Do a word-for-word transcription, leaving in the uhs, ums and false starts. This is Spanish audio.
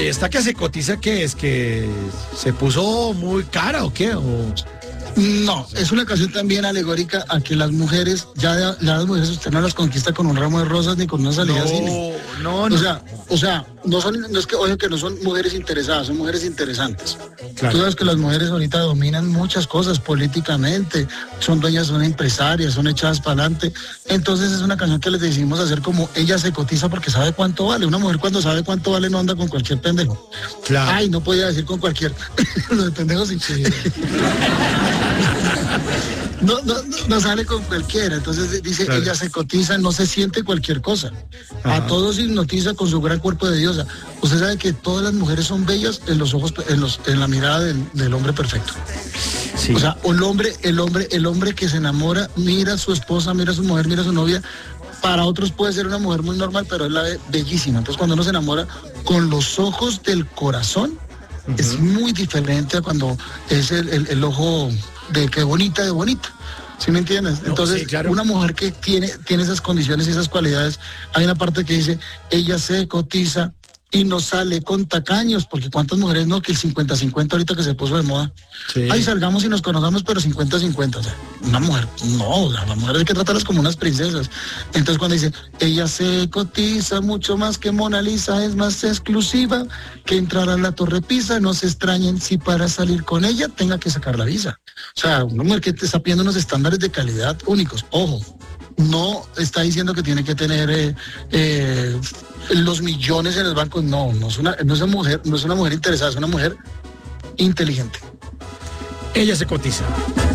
¿esta que se cotiza qué es? ¿Que se puso muy cara o qué? ¿O... No, es una canción también alegórica a que las mujeres, ya, ya las mujeres usted no las conquista con un ramo de rosas ni con una salida no, al cine. No, no. O sea, o sea, no son, no es que, oye, que no son mujeres interesadas, son mujeres interesantes. Claro. Tú sabes que las mujeres ahorita dominan muchas cosas políticamente, son dueñas, son empresarias, son echadas para adelante. Entonces es una canción que les decimos hacer como ella se cotiza porque sabe cuánto vale. Una mujer cuando sabe cuánto vale no anda con cualquier pendejo. Claro. Ay, no podía decir con cualquier. Los de pendejos sí. sí. No, no, no, no sale con cualquiera, entonces dice, claro. Ella se cotiza, no se siente cualquier cosa. Ajá. A todos hipnotiza con su gran cuerpo de diosa. Usted sabe que todas las mujeres son bellas en los ojos, en los, en la mirada del, del hombre perfecto. Sí. O sea, el hombre, el hombre, el hombre que se enamora, mira a su esposa, mira a su mujer, mira a su novia. Para otros puede ser una mujer muy normal, pero él la ve bellísima. Entonces cuando uno se enamora con los ojos del corazón, uh-huh. Es muy diferente a cuando es el, el, el ojo de qué bonita, de bonita. ¿Sí me entiendes? No, entonces, sí, claro. Una mujer que tiene, tiene esas condiciones y esas cualidades, hay una parte que dice, ella se cotiza y no sale con tacaños, porque cuántas mujeres no, que el cincuenta cincuenta ahorita que se puso de moda. Sí. Ahí salgamos y nos conozcamos, pero cincuenta cincuenta, o sea, una mujer, no, o sea, la mujer hay que tratarlas como unas princesas. Entonces cuando dice, ella se cotiza mucho más que Mona Lisa, es más exclusiva que entrar a la Torre Pisa, no se extrañen si para salir con ella tenga que sacar la visa. O sea, una mujer que te está pidiendo unos estándares de calidad únicos, ojo. No está diciendo que tiene que tener eh, eh, los millones en el banco. No, no es una, no es una mujer, no es una mujer interesada, es una mujer inteligente. Ella se cotiza.